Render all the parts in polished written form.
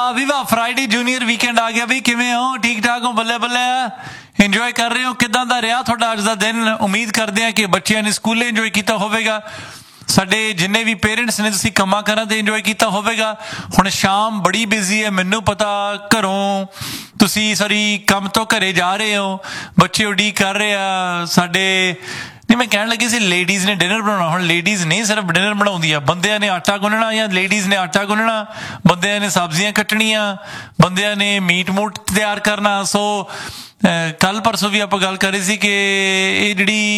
वाह भी वाह फ्राइडे जूनियर वीकेंड आ गया बई किवें हो ठीक ठाक हो बल्ले बल्ले इंजॉय कर रहे हो किदां दा रहा तुहाडा अज दा दिन उम्मीद करदे हां कि बच्चियां ने स्कूले इंजॉय कीता होवेगा साडे जिन्ने भी पेरेंट्स ने तुसीं कम्मां करां ते इंजॉय कीता होवेगा हुण शाम बड़ी बिजी है मैनू पता घरों तुसीं सारी काम तो घरे जा रहे हो बच्चे उडीक कर रहे आ साडे नहीं मैं कहण लगी सी लेडीज़ ने डिनर बनाना हुण लेडीज़ नहीं सिर्फ डिनर बनाउंदियां बंदियां ने आटा गुन्नना या लेडीज़ ने आटा गुन्नना बंदियां ने सब्जियां कट्टणियां बंदियां ने मीट मूट तैयार करना सो कल परसों भी आपां गल कर रहे सी कि ये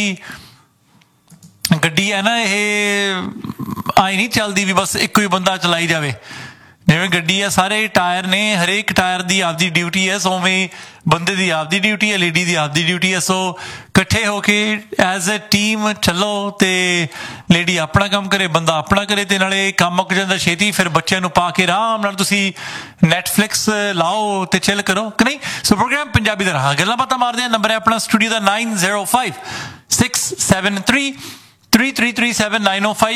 जिहड़ी गड्डी है ना ये आई नहीं चलदी भी बस इक्को ही बंदा चलाई जावे जिवें गड्डी है सारे टायर ने हरेक टायर की आपदी ड्यूटी है सो उवें बंदे की आपदी ड्यूटी है लेडी की आपदी ड्यूटी है सो कट्ठे होके एज ए टीम चलो तो लेडी अपना काम करे बंदा अपना करे तो नाले काम मुक जांदा छेती फिर बच्चों नूं पा के आराम नाल तुसीं नैटफ्लिक्स लाओ तो चिल करो कि नहीं सो प्रोग्राम पंजाबी दा रहा गल्लां बातां मारदे हां नंबर है अपना स्टूडियो का 9056733337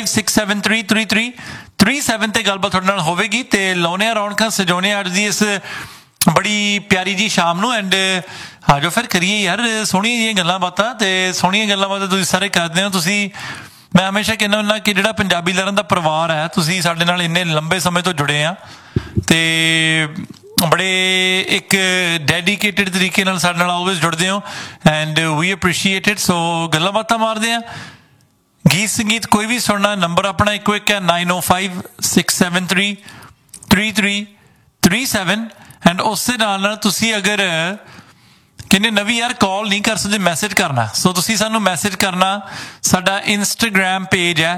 9056733337 ते गलबात तुहाडे नाल होवेगी ते लाउने रौनकां सजाउने अज दी इस बड़ी प्यारी जी शाम नूं एंड आ जाओ फिर करिए यार सोहणियां जिहियां गल्लां बातां ते सोहणियां गल्लां बातां तुसीं सारे करदे हो तुसीं मैं हमेशा कहना हुन्ना कि जिहड़ा पंजाबी लहरां दा परिवार है तुसीं साडे नाल इन्ने लंबे समय तो जुड़े आ ते बड़े एक डेडिकेटेड तरीके नाल साडे नाल ऑलवेज जुड़दे हो and we appreciate it so गल्लां बातां मारदे आ गीत संगीत कोई भी सुनना नंबर अपना इको एक है 9056733337 एंड उस तुसी अगर किन्ने नवी यार कॉल नहीं कर सकते मैसेज करना सो तुसी सानू मैसेज करना साडा इंस्टाग्राम पेज है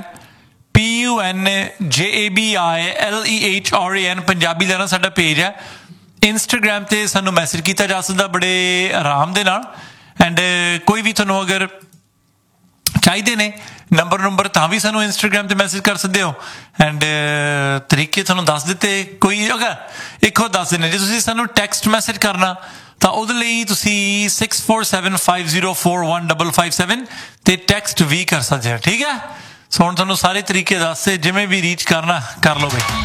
PUNJABILEHRAN पंजाबी लहरां साडा पेज है इंस्टाग्राम ते सानू मैसेज किया जा सकता बड़े आराम दे नाल एंड कोई भी तुहानू अगर चाहिए ने नंबर तां भी सानू इंस्टाग्राम ते मैसेज कर सकते हो एंड तरीके तुहानू दस दिते कोई अगर एक होर दस देने जे तुसीं सानू टैक्सट मैसेज करना तां उहदे लई तुसीं 6475041557 ते टैक्सट भी कर सकते हो ठीक है सो हुण तुहानू सारे तरीके दस जिवें भी रीच करना कर लो बई